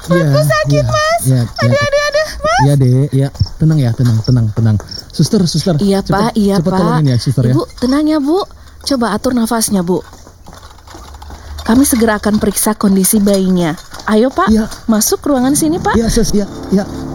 Perutku sakit, Mas. Aduh, Mas. Iya, Dek. Ya, tenang ya, tenang. Suster. Iya, Pak. Cepet tolongin ya, suster ya. Ibu, tenang ya, Bu. Coba atur nafasnya, Bu. Kami segera akan periksa kondisi bayinya. Ayo, Pak. Iya. Masuk ruangan sini, Pak. Iya, Sus. Ya.